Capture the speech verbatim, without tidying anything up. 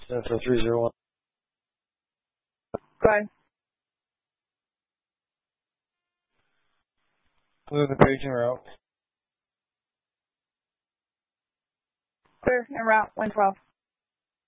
for three zero one. Go ahead. Move the page en route. Clear, en route, one twelve.